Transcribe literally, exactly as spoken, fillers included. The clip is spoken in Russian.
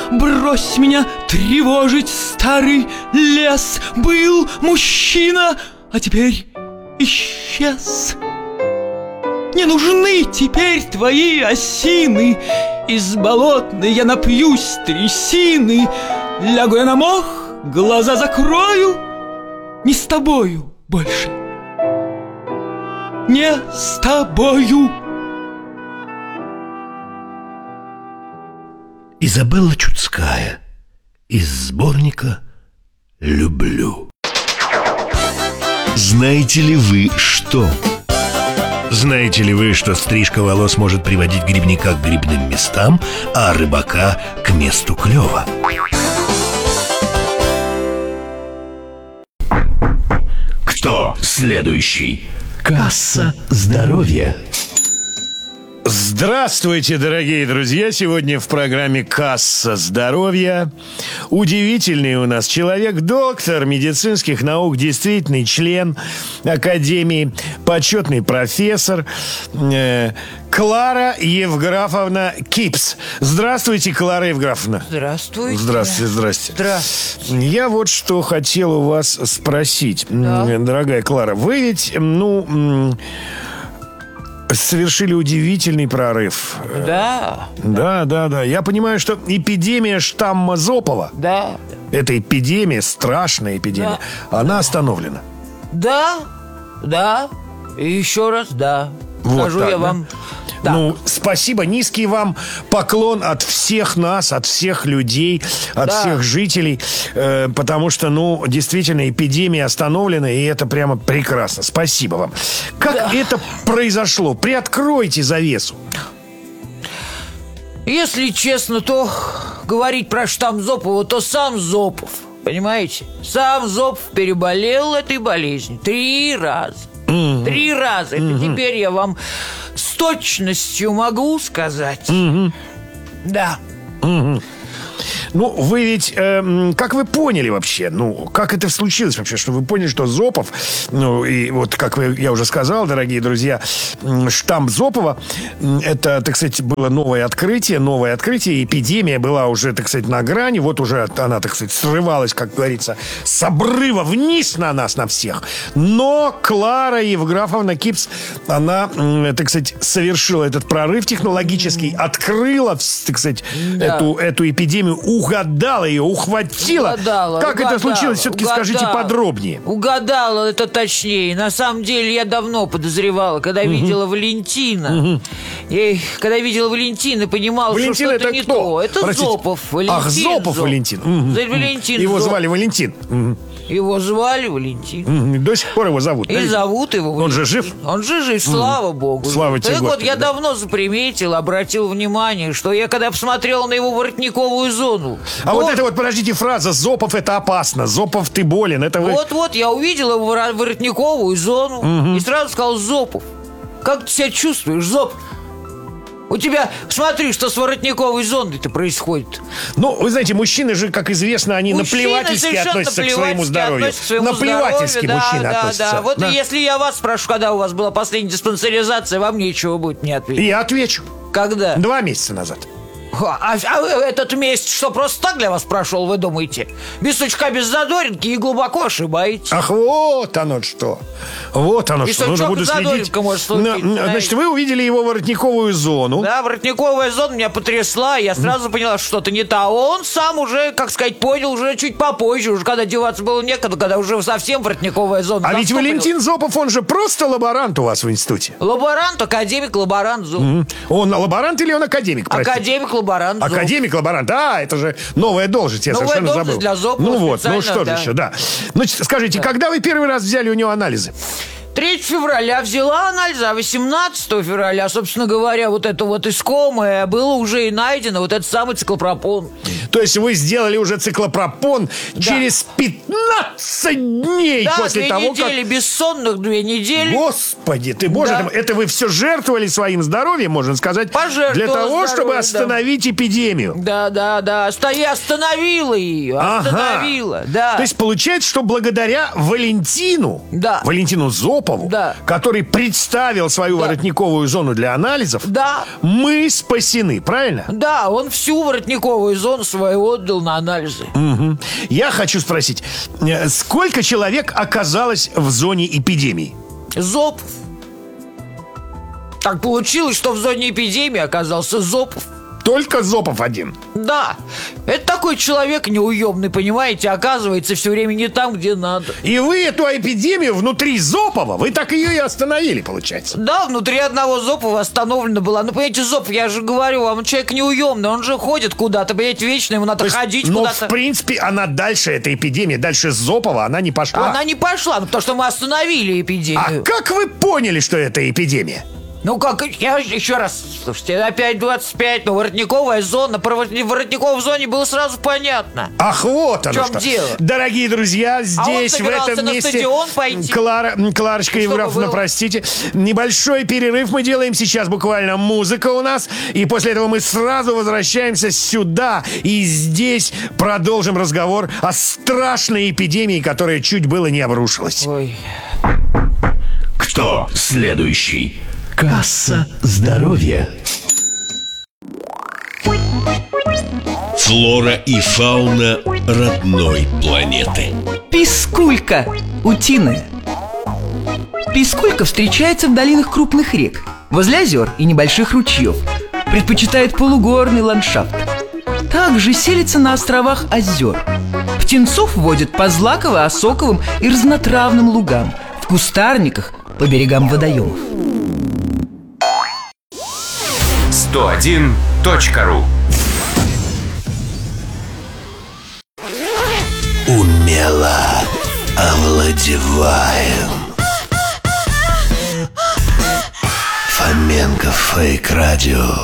брось меня тревожить, старый лес. Был мужчина, а теперь исчез. Не нужны теперь твои осины. Из болотной я напьюсь трясины. Лягу я на мох, глаза закрою. Не с тобою больше, не с тобою. Изабелла Чудская из сборника «Люблю». Знаете ли вы что? Знаете ли вы, что стрижка волос может приводить грибника к грибным местам, а рыбака к месту клёва? Кто следующий? Касса здоровья. Здравствуйте, дорогие друзья! Сегодня в программе «Касса здоровья» удивительный у нас человек, доктор медицинских наук, действительный член Академии, почетный профессор э, Клара Евграфовна Кипс. Здравствуйте, Клара Евграфовна. Здравствуйте. Здравствуйте, здравствуйте. Здравствуйте. Я вот что хотел у вас спросить, Да. дорогая Клара. Вы ведь, ну... совершили удивительный прорыв. Да. Да, да, да. Я понимаю, что эпидемия штамма Зопова, Да. эта эпидемия, страшная эпидемия, она остановлена. Да. Да. И еще раз да. Вот Скажу так, я да? вам. Да. Ну, спасибо, низкий вам поклон от всех нас, от всех людей, от Да. всех жителей, э, потому что, ну, действительно, эпидемия остановлена, и это прямо прекрасно. Спасибо вам. Как Да. это произошло? Приоткройте завесу. Если честно, то говорить про штамм Зопова, то сам Зопов, понимаете? Сам Зопов переболел этой болезнью три раза. Mm-hmm. Три раза. Это mm-hmm. теперь я вам с точностью могу сказать. Mm-hmm. Да. Mm-hmm. Ну, вы ведь, э, как вы поняли вообще, ну, как это случилось вообще, что вы поняли, что Зопов, ну, и вот, как вы, я уже сказал, дорогие друзья, штамм Зопова, это, так сказать, было новое открытие, новое открытие, эпидемия была уже, так сказать, на грани, вот уже она, так сказать, срывалась, как говорится, с обрыва вниз на нас, на всех, но Клара Евграфовна Кипс, она, так сказать, совершила этот прорыв технологический, открыла, так сказать, да. эту, эту эпидемию, угадала ее, ухватила. Угадала, как угадала, это случилось? Все-таки угадала. скажите подробнее. Угадала, это точнее. На самом деле я давно подозревала, когда угу. видела Валентина. Угу. Я, когда видела Валентина, понимала, Валентин, что что-то это не кто? то. Это Простите. Зопов. Валентин. Ах, Зопов Зоп. Валентин. Угу. Валентин Его Зоп. звали Валентин. Угу. Его звали Валентин. Угу. До сих пор его зовут. И да? зовут его Валентин. Он же жив? Он же жив, слава угу. богу. Слава тебе, Так Господи, вот, я да. давно заприметил, обратил внимание, что я когда посмотрел на его воротниковую зону... А вот, вот это вот, подождите, фраза «Зопов, это опасно», «Зопов, ты болен», это вы... Вот-вот, я увидел его воро- воротниковую зону угу. и сразу сказал: Зопов, как ты себя чувствуешь, Зопов? У тебя, смотри, что с воротниковой зоной-то происходит. Ну, вы знаете, мужчины же, как известно, они Мужчины наплевательски относятся к своему здоровью. Относятся к своему наплевательски здоровью, мужчины да, относятся. Да, да. Вот да. и если я вас спрошу, когда у вас была последняя диспансеризация, вам нечего будет мне ответить. Я отвечу. Когда? Два месяца назад. А, а этот месяц что, просто так для вас прошел, вы думаете? Без сучка, без задоринки, и глубоко ошибаетесь. Ах, вот оно что. Вот оно и что. Нужно буду следить. Может случиться, Но, да. Значит, вы увидели его воротниковую зону. Да, воротниковая зона меня потрясла. Я сразу поняла, что что-то не то. А он сам уже, как сказать, понял уже чуть попозже. Уже когда деваться было некогда, когда уже совсем воротниковая зона. А ведь Застопорилась. Валентин Зопов, он же просто лаборант у вас в институте. Лаборант, академик, лаборант, Зуб. Mm-hmm. Он лаборант или он академик? Простите? Академик, лаборант, Зуб. Академик, лаборант. Да, это же новая должность. Я новая совершенно должность забыл. для Зопова. Ну вот, ну что да. же еще, да. Значит, скажите, да. когда вы первый раз взяли у него анализы? третьего февраля взяла анализ, а восемнадцатого февраля, собственно говоря, вот это вот искомое было уже и найдено, вот этот самый циклопропон. То есть вы сделали уже циклопропон да. через пятнадцать дней да, после две того, недели, как... бессонных две недели. Господи, ты, боже да. ты, это вы все жертвовали своим здоровьем, можно сказать, для того, чтобы остановить да. эпидемию. Да, да, да, я остановила ее, остановила, ага. да. То есть получается, что благодаря Валентину, да. Валентину Зопову, Зопову, Да. который представил свою Да. воротниковую зону для анализов, Да. мы спасены, правильно? Да, он всю воротниковую зону свою отдал на анализы. Мгм. Я хочу спросить, э, сколько человек оказалось в зоне эпидемии? Зопов. Так получилось, что в зоне эпидемии оказался Зопов. Только Зопов один. Да, это такой человек неуемный, понимаете, оказывается все время не там, где надо. И вы эту эпидемию внутри Зопова, вы так ее и остановили, получается. Да, внутри одного Зопова остановлена была. Ну, понимаете, Зопов, я же говорю вам, он человек неуемный, он же ходит куда-то, понимаете, вечно ему надо То есть, ходить но, куда-то. в принципе, она дальше, эта эпидемия, дальше Зопова, она не пошла. Она не пошла, ну, потому что мы остановили А эпидемию. как вы поняли, что это эпидемия? Ну как, я еще раз, слушайте, опять двадцать пять, ну, воротниковая зона, про воротни- воротниковой зоне было сразу понятно. Ах, вот оно В чем что. дело? Дорогие друзья, здесь, в собирался этом на месте стадион пойти. Клара, Кларочка И что бы Евграфовна, было? простите, небольшой перерыв мы делаем. Сейчас буквально музыка у нас. И после этого мы сразу возвращаемся сюда. И здесь продолжим разговор о страшной эпидемии, которая чуть было не обрушилась. Ой. Кто следующий? Касса здоровья. Флора и фауна родной планеты. Пискулька утиная. Пискулька встречается в долинах крупных рек, возле озер и небольших ручьев. Предпочитает полугорный ландшафт. Также селится на островах озер. Птенцов водят по злаково-осоковым и разнотравным лугам, в кустарниках по берегам водоемов. сто один точка ру. Умело овладеваем. Фоменко Фейк Радио.